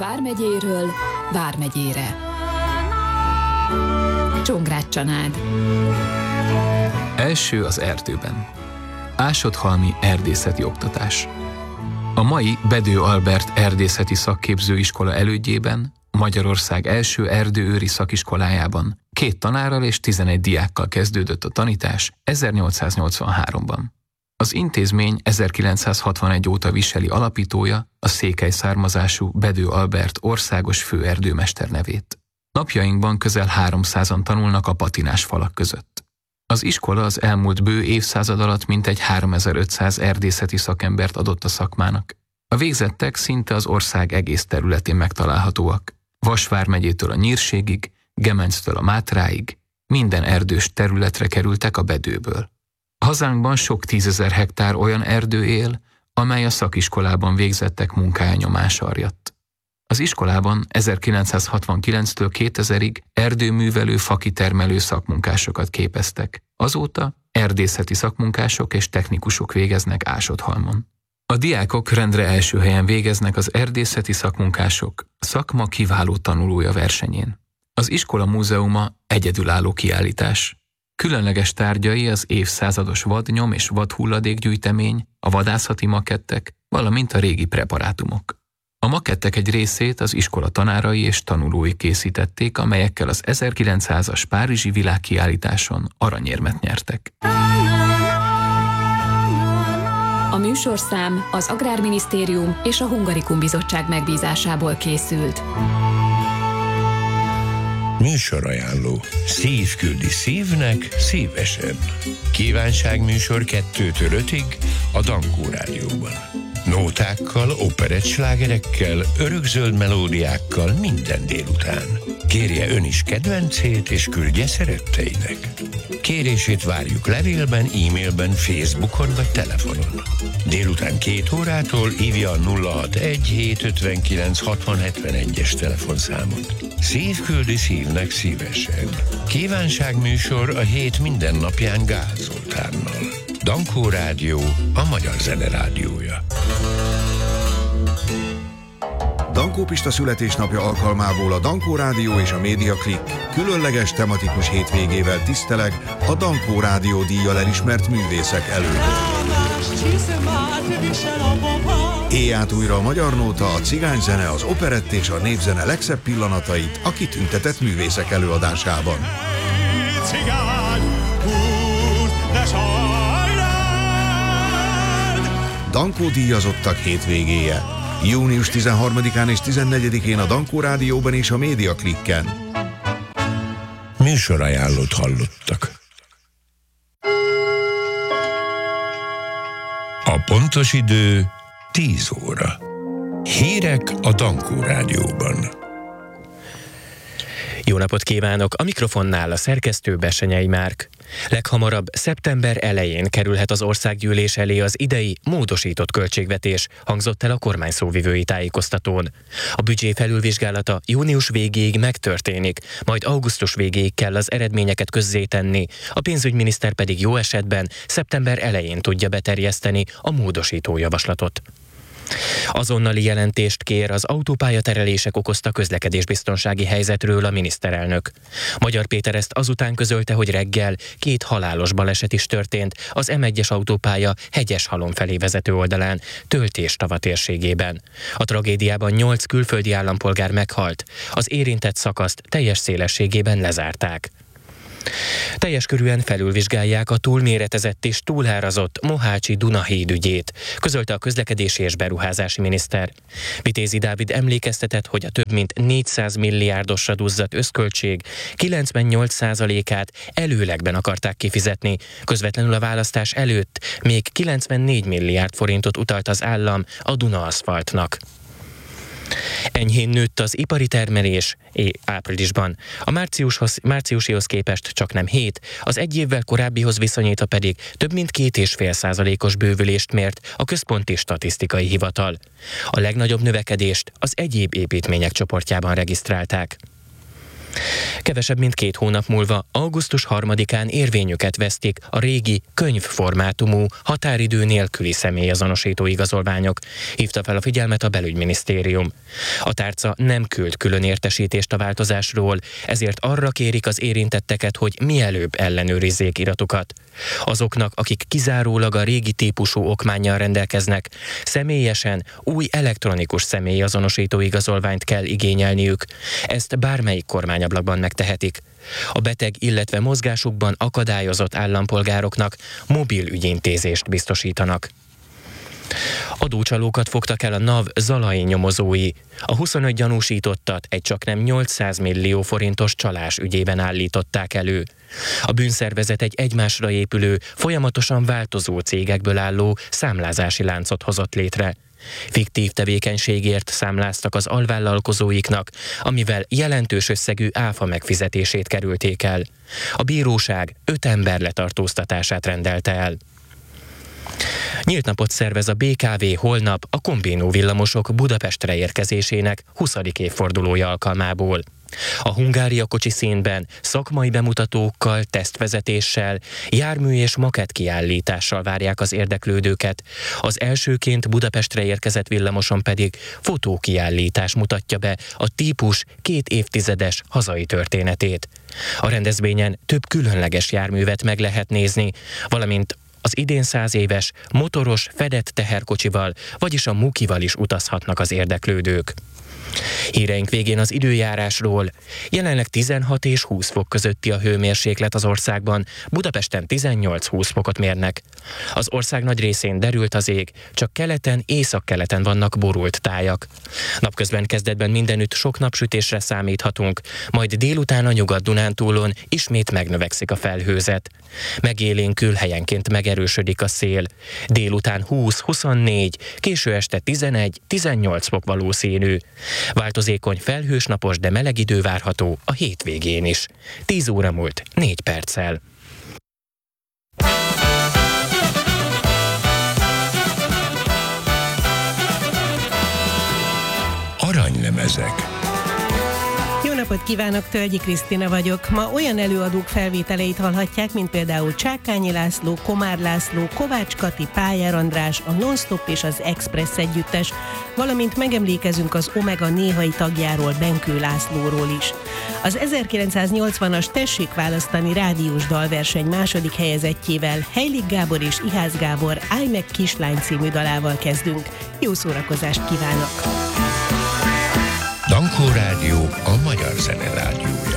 Vármegyéről Vármegyére. Csongrád Csanád. Első az erdőben. Ásodhalmi erdészeti oktatás. A mai Bedő Albert erdészeti szakképzőiskola elődjében, Magyarország első erdőőri szakiskolájában 2 tanárral és 11 diákkal kezdődött a tanítás 1883-ban. Az intézmény 1961 óta viseli alapítója, a székely származású Bedő Albert országos főerdőmester nevét. Napjainkban közel 300-an tanulnak a patinás falak között. Az iskola az elmúlt bő évszázad alatt mintegy 3500 erdészeti szakembert adott a szakmának. A végzettek szinte az ország egész területén megtalálhatóak. Vas vármegyétől a Nyírségig, Gemenctől a Mátráig, minden erdős területre kerültek a Bedőből. Hazánkban sok 10 000 hektár olyan erdő él, amely a szakiskolában végzettek munkája nyomása arjadt. Az iskolában 1969-től 2000-ig erdőművelő, fakitermelő szakmunkásokat képeztek. Azóta erdészeti szakmunkások és technikusok végeznek Ásodhalmon. A diákok rendre első helyen végeznek az erdészeti szakmunkások szakma kiváló tanulója versenyén. Az iskola múzeuma egyedülálló kiállítás. Különleges tárgyai az évszázados vadnyom és vadhulladékgyűjtemény, a vadászati makettek, valamint a régi preparátumok. A makettek egy részét az iskola tanárai és tanulói készítették, amelyekkel az 1900-as párizsi világkiállításon aranyérmet nyertek. A műsorszám az Agrárminisztérium és a Hungarikum Bizottság megbízásából készült. Műsorajánló. Szív küldi szívnek szívesen. Kívánságműsor 2-től 5-ig a Dankó Rádióban. Nótákkal, operettslágerekkel, örökzöld melódiákkal minden délután. Kérje ön is kedvencét, és küldje szeretteinek. Kérését várjuk levélben, e-mailben, Facebookon vagy telefonon. Délután 2 órától hívja a 061 759 6071-es telefonszámot. Szív küldi szívnek szívesen. Kívánságműsor a hét minden napján Gál Zoltánnal. Dankó Rádió, a magyar zene rádiója. Dankó Pista születésnapja alkalmából a Dankó Rádió és a Média Klik különleges tematikus hétvégével tiszteleg a Dankó Rádió díjjal elismert művészek előtt. Éj át újra a magyar nóta, a cigányzene, az operett és a népzene legszebb pillanatait a kitüntetett művészek előadásában. Dankó díjazottak hétvégéje. Június 13-án és 14-én a Dankó Rádióban és a Média Klikken. Műsorajánlót hallottak. A pontos idő 10 óra. Hírek a Dankó Rádióban. Jó napot kívánok! A mikrofonnál a szerkesztő Bessenyei Márk. Leghamarabb szeptember elején kerülhet az országgyűlés elé az idei módosított költségvetés, hangzott el a kormány szóvivői tájékoztatón. A büdzsé felülvizsgálata június végéig megtörténik, majd augusztus végéig kell az eredményeket közzétenni, a pénzügyminiszter pedig jó esetben szeptember elején tudja beterjeszteni a módosító javaslatot. Azonnali jelentést kér az autópályaterelések okozta közlekedésbiztonsági helyzetről a miniszterelnök. Magyar Péter ezt azután közölte, hogy reggel 2 halálos baleset is történt az M1-es autópálya Hegyeshalom felé vezető oldalán, Töltés-Tava térségében. A tragédiában 8 külföldi állampolgár meghalt, az érintett szakaszt teljes szélességében lezárták. Teljes körűen felülvizsgálják a túlméretezett és túlárazott Mohácsi Dunahíd ügyét, közölte a közlekedési és beruházási miniszter. Vitézi Dávid emlékeztetett, hogy a több mint 400 milliárdosra duzzadt összköltség 98%-át előlegben akarták kifizetni, közvetlenül a választás előtt még 94 milliárd forintot utalt az állam a Duna aszfaltnak. Enyhén nőtt az ipari termelés áprilisban. A márciusihoz képest csaknem 7, az egy évvel korábbihoz viszonyítva pedig több mint 2,5%-os bővülést mért a Központi Statisztikai Hivatal. A legnagyobb növekedést az egyéb építmények csoportjában regisztrálták. Kevesebb mint 2 hónap múlva, augusztus 3-án érvényüket vesztik a régi könyvformátumú, határidő nélküli személyazonosító igazolványok, hívta fel a figyelmet a Belügyminisztérium. A tárca nem küld külön értesítést a változásról, ezért arra kérik az érintetteket, hogy mielőbb ellenőrizzék iratukat. Azoknak, akik kizárólag a régi típusú okmánnyal rendelkeznek, személyesen új elektronikus személyazonosító igazolványt kell igényelniük. Ezt bármelyik kormányablakban megtehetik. A beteg, illetve mozgásukban akadályozott állampolgároknak mobil ügyintézést biztosítanak. Adócsalókat fogtak el a NAV zalai nyomozói. A 25 gyanúsítottat egy csaknem 800 millió forintos csalás ügyében állították elő. A bűnszervezet egy egymásra épülő, folyamatosan változó cégekből álló számlázási láncot hozott létre. Fiktív tevékenységért számláztak az alvállalkozóiknak, amivel jelentős összegű áfa megfizetését kerülték el. A bíróság 5 ember letartóztatását rendelte el. Nyílt napot szervez a BKV holnap a kombinó villamosok Budapestre érkezésének 20. évfordulója alkalmából. A Hungária kocsi színben szakmai bemutatókkal, tesztvezetéssel, jármű és makett kiállítással várják az érdeklődőket. Az elsőként Budapestre érkezett villamoson pedig fotókiállítás mutatja be a típus 2 évtizedes hazai történetét. A rendezvényen több különleges járművet meg lehet nézni, valamint az idén 100 éves motoros fedett teherkocsival, vagyis a Mukival is utazhatnak az érdeklődők. Híreink végén az időjárásról. Jelenleg 16 és 20 fok közötti a hőmérséklet az országban, Budapesten 18-20 fokot mérnek. Az ország nagy részén derült az ég, csak keleten, északkeleten vannak borult tájak. Napközben kezdetben mindenütt sok napsütésre számíthatunk, majd délután a Nyugat-Dunántúlon ismét megnövekszik a felhőzet. Megélénkül, helyenként megerősödik a szél. Délután 20-24, késő este 11-18 fok valószínű. Változékony, felhős, napos, de meleg idő várható a hétvégén is. 10 óra múlt 4 perccel. Aranylemezek. Jó napot kívánok, Tölgyi Krisztina vagyok. Ma olyan előadók felvételeit hallhatják, mint például Csákányi László, Komár László, Kovács Kati, Pályár András, a Non-Stop és az Express együttes, valamint megemlékezünk az Omega néhai tagjáról, Benkő Lászlóról is. Az 1980-as Tessék választani rádiós dalverseny második helyezettjével, Heilig Gábor és Ihász Gábor Állj meg kislány című dalával kezdünk. Jó szórakozást kívánok! Dankó Rádió, a magyar zene rádiója.